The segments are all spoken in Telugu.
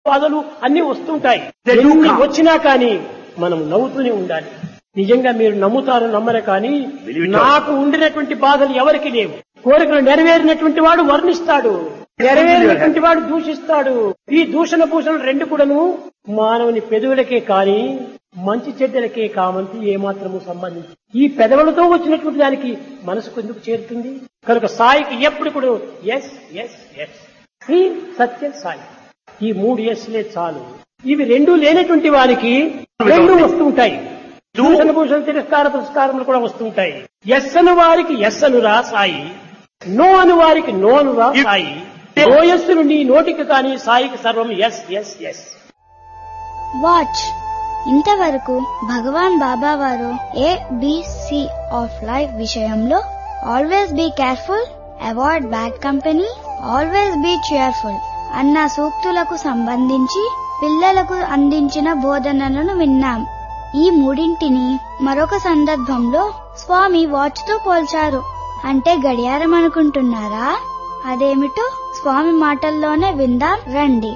బాధలు అన్ని వస్తుంటాయి. ఎన్ని వచ్చినా కానీ మనం నవ్వుతూనే ఉండాలి. నిజంగా మీరు నమ్ముతారు నమ్మరు కానీ నాకు ఉండినటువంటి బాధలు ఎవరికి లేవు. కోరికలు నెరవేరినటువంటి వాడు వర్ణిస్తాడు, నెరవేరినటువంటి వాడు దూషిస్తాడు. ఈ దూషణ భూషణ రెండు కూడాను మానవుని పెదవులకే కాని మంచి చెడ్డలకే కామంతి ఏమాత్రము సంబంధించి ఈ పెదవులతో వచ్చినటువంటి దానికి మనసుకు ఎందుకు చేరుతుంది? కనుక సాయికి ఎప్పుడు కూడా ఎస్ ఎస్ ఎస్ ఈ సత్య సాయి, ఈ 3 ఎస్లే చాలు. ఇవి రెండూ లేనటువంటి వారికి రెండు వస్తుంటాయి. దూషణ భూషణ తిరస్కార పురస్కారములు కూడా వస్తుంటాయి. ఎస్ అను వారికి ఎస్ అనురా సాయి, నో అను వారికి నో అనురా సాయి. ఓయస్సును నీ నోటికి కానీ సాయికి సర్వం ఎస్ ఎస్ ఎస్. వాచ్. ఇంతవరకు భగవాన్ బాబా వారు ABC ఆఫ్ లైఫ్ విషయంలో always be careful, avoid bad company, always be cheerful అన్న సూక్తులకు సంబంధించి పిల్లలకు అందించిన బోధనలను విన్నాం. ఈ మూడింటిని మరొక సందర్భంలో స్వామి వాచ్ తో పోల్చారు. అంటే గడియారం అనుకుంటున్నారా? అదేమిటో స్వామి మాటల్లోనే విందాం రండి.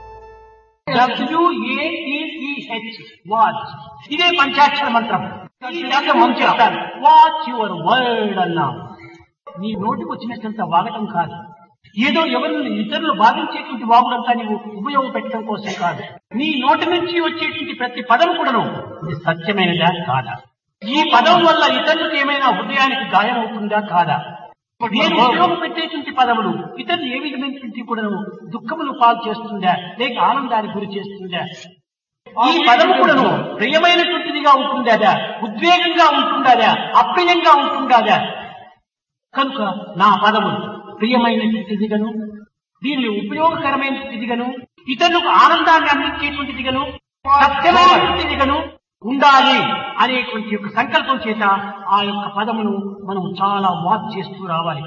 WATCH వాచ్, ఇదే పంచాక్షర మంత్రం. చెప్తాను, వాచ్ యువర్ వర్డ్ అన్నా. నీ నోటికి వచ్చినట్లంత వాగటం కాదు, ఏదో ఎవరిని ఇతరులు బాధించేటువంటి వాగుడంతా నీవు ఉపయోగపెట్టడం కోసం కాదు. నీ నోటి నుంచి వచ్చేటువంటి ప్రతి పదం కూడాను ఇది సత్యమైనదా కాదా? ఈ పదం వల్ల ఇతరులకు ఏమైనా హృదయానికి గాయం అవుతుందా కాదా? నేను ఉపయోగపెట్టేటువంటి పదములు ఇతరులు ఏ విధమైనటువంటి కూడాను దుఃఖములు పాలు చేస్తుందా లేక ఆనందానికి గురి చేస్తుందా? ఈ పదము కూడాను ప్రియమైనటువంటిదిగా ఉంటుందా, ఉద్వేగంగా ఉంటుందా, అప్రియంగా ఉంటుందా? కనుక నా పదములు ప్రియమైనటువంటిదిగను, దీనిని ఉపయోగకరమైనటువంటిదిగను, ఇతరులకు ఆనందాన్ని అందించేటువంటిదిగను, సత్యమైనటువంటిదిగను ఉండాలి అనేటువంటి యొక్క సంకల్పం చేత ఆ యొక్క పదమును మనం చాలా వాచ్ చేస్తూ రావాలి.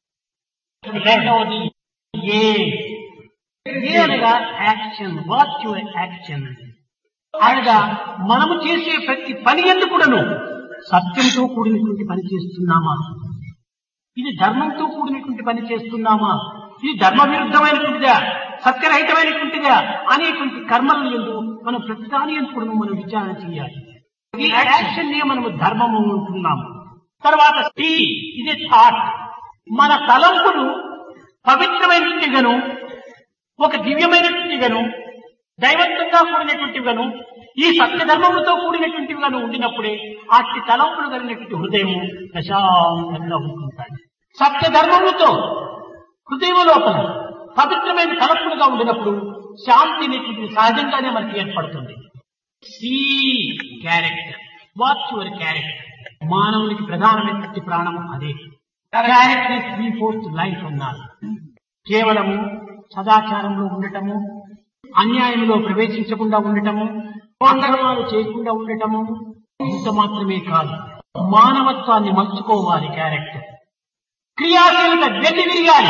రెండవది ఏ అనగా యాక్షన్. వాచ్ యువర్ యాక్షన్ అనగా మనము చేసే ప్రతి పని ఎందుకు కూడాను సత్యంతో కూడినటువంటి పని చేస్తున్నామా, ఇది ధర్మంతో కూడినటువంటి పని చేస్తున్నామా, ఇది ధర్మ విరుద్ధమైనటువంటిదా, సత్యరహితమైనటువంటిదా అనేటువంటి కర్మలను ఎందుకు మనం ప్రతిదాని ఎందుకు మనం విచారణ చేయాలి. ఈ యాక్షన్ నే మనము ధర్మము ఉంటున్నాము. తర్వాత టీ, ఇది థాట్. మన తలంపులు పవిత్రమైనటువంటిగాను, ఒక దివ్యమైనటువంటిగాను, దైవత్వంగా కూడినటువంటివిగాను, ఈ సత్యధర్మములతో కూడినటువంటివిగాను ఉండినప్పుడే అట్టి తలంపులు కలిగినటువంటి హృదయము ప్రశాంతంగా ఉంటుంటాయి. సత్యధర్మములతో హృదయం లోపల పవిత్రమైన తలంపులుగా ఉండినప్పుడు శాంతి అనేటువంటి సహజంగానే మనకి ఏర్పడుతుంది. C character. Watch your character. మానవునికి ప్రధానమైనటువంటి ప్రాణము అదే. క్యారెక్టర్ 3/4 లైఫ్ అన్నారు. కేవలము సదాచారంలో ఉండటము, అన్యాయంలో ప్రవేశించకుండా ఉండటము, అక్రమాలు చేయకుండా ఉండటము ఇంత మాత్రమే కాదు, మానవత్వాన్ని మలుచుకోవాలి. క్యారెక్టర్ క్రియాశీలత వెళ్లి విరిగాలి.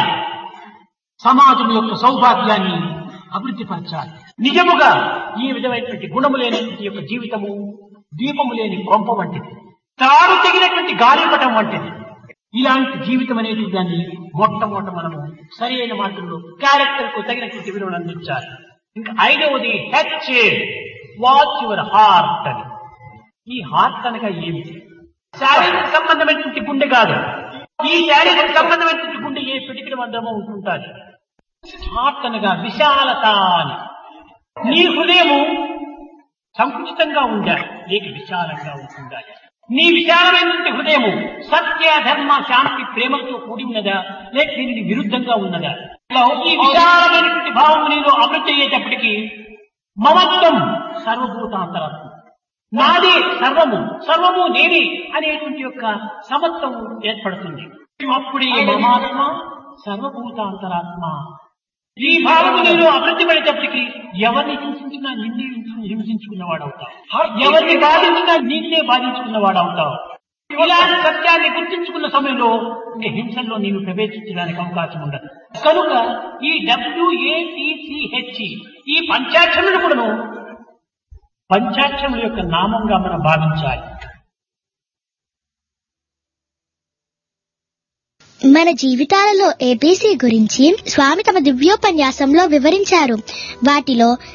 సమాజం యొక్క సౌభాగ్యాన్ని అభివృద్ధి పరచాలి. నిజముగా ఈ విధమైనటువంటి గుణము లేనటువంటి యొక్క జీవితము దీపము లేని కొంప వంటిది, తాడు తెగినటువంటి గాలిపటం వంటిది. ఇలాంటి జీవితం అనేటువంటి దాన్ని మొట్టమొదట మనము సరి అయిన మార్గంలో క్యారెక్టర్ కు తగినటువంటి విలువను అందించాలి. ఇంకా ఐదవది హెచ్, వాచ్ యువర్ హార్ట్ అని. ఈ హార్ట్ అనగా ఏమిటి? శారీరక సంబంధమైనటువంటి గుండె కాదు. ఈ శారీరక సంబంధమైనటువంటి గుండె ఏ పిటికిన మందమో ఉంటుంటారు. హార్ట్ అనగా విశాలత అని. నీ హృదయము సంకుచితంగా ఉండాలి లేక విశాలంగా ఉంటుండాలి. నీ విశాలమైనటువంటి హృదయము సత్య ధర్మ శాంతి ప్రేమతో కూడి ఉన్నదా లేక దీనికి విరుద్ధంగా ఉన్నదా? ఈ విశాలమైనటువంటి భావము నీలో అభివృద్ధి అయ్యేటప్పటికీ మమత్వం సర్వభూతాంతరాత్మ, నాదే సర్వము, సర్వము నేనే అనేటువంటి యొక్క సమత్వం ఏర్పడుతుంది. అప్పుడే మమాత్మ సర్వభూతాంతరాత్మ. ఈ భావము నీలో అభివృద్ధి పడేటప్పటికీ ఎవరిని హింసించినా నిన్నే హింసించుకున్నవాడవుతావు, ఎవరిని బాధించినా నిన్నే బాధించుకున్నవాడవుతావు. ఇలాంటి సత్యాన్ని గుర్తించుకున్న సమయంలో ఇంకా హింసల్లో నీవు ప్రవేశించడానికి అవకాశం ఉండదు. కనుక ఈ WATCH ఈ పంచాక్షములు కూడాను పంచాక్షముల యొక్క నామంగా మనం భావించాలి. మన జీవితాలలో ABC గురించి స్వామి తమ దివ్యోపన్యాసంలో వివరించారు. వాటిలో